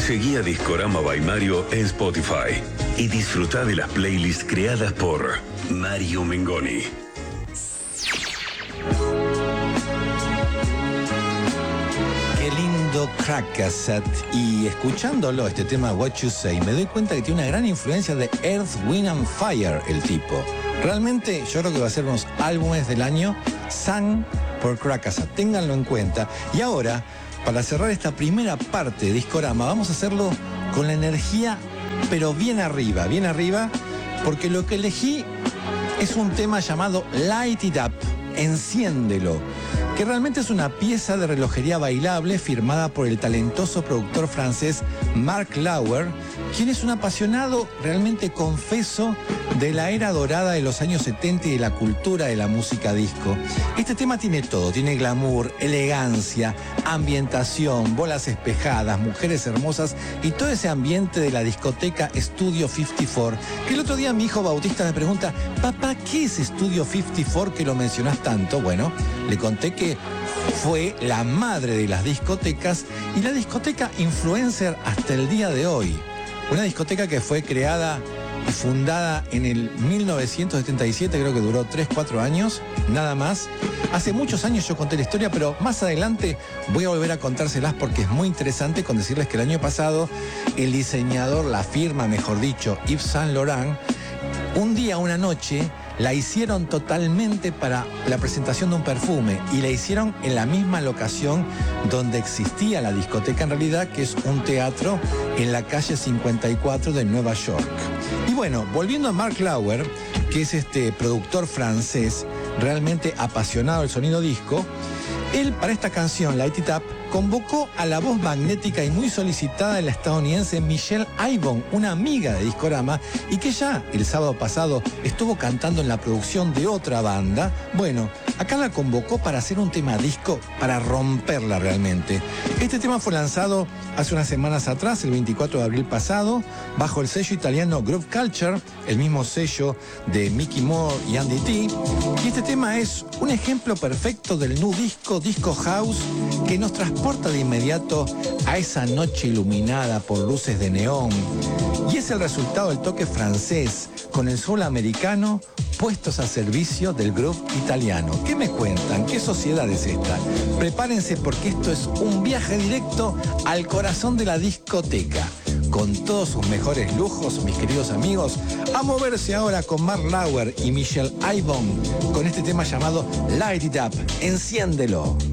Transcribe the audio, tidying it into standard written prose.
Seguí a Discorama by Mario en Spotify y disfruta de las playlists creadas por Mario Mengoni. Qué lindo Crack Cassette. Y escuchándolo, este tema What You Say, me doy cuenta que tiene una gran influencia de Earth, Wind and Fire, el tipo. Realmente yo creo que va a ser unos álbumes del año Sang por Crack Cassette. Ténganlo en cuenta. Y ahora, para cerrar esta primera parte de Discorama, vamos a hacerlo con la energía, pero bien arriba, porque lo que elegí es un tema llamado Light It Up, Enciéndelo, que realmente es una pieza de relojería bailable firmada por el talentoso productor francés Mark Lauer, quien es un apasionado, realmente confeso, de la era dorada de los años 70 y de la cultura de la música disco. Este tema tiene todo, tiene glamour, elegancia, ambientación, bolas espejadas, mujeres hermosas y todo ese ambiente de la discoteca Studio 54, que el otro día mi hijo Bautista me pregunta: papá, ¿qué es Studio 54 que lo mencionás tanto? Bueno, le conté que fue la madre de las discotecas y la discoteca influencer hasta el día de hoy. Una discoteca que fue creada y fundada en el 1977, creo que duró 3-4 años, nada más. Hace muchos años yo conté la historia, pero más adelante voy a volver a contárselas porque es muy interesante, con decirles que el año pasado el diseñador, la firma, mejor dicho, Yves Saint Laurent, un día, una noche, la hicieron totalmente para la presentación de un perfume y la hicieron en la misma locación donde existía la discoteca en realidad, que es un teatro en la calle 54 de Nueva York. Y bueno, volviendo a Mark Lauer, que es este productor francés realmente apasionado del sonido disco, él para esta canción, Light It Up, convocó a la voz magnética y muy solicitada de la estadounidense Michelle Aibon, una amiga de Discorama, y que ya el sábado pasado estuvo cantando en la producción de otra banda. Bueno, acá la convocó para hacer un tema disco, para romperla realmente. Este tema fue lanzado hace unas semanas atrás, el 24 de abril pasado, bajo el sello italiano Groove Culture, el mismo sello de Mickey Moore y Andy T. Y este tema es un ejemplo perfecto del nu disco, disco house, que nos transporta de inmediato a esa noche iluminada por luces de neón. Y es el resultado del toque francés, con el soul americano puestos a servicio del groove italiano. ¿Qué me cuentan? ¿Qué sociedad es esta? Prepárense porque esto es un viaje directo al corazón de la discoteca, con todos sus mejores lujos, mis queridos amigos, a moverse ahora con Mark Lauer y Michelle Aibon con este tema llamado Light It Up, Enciéndelo.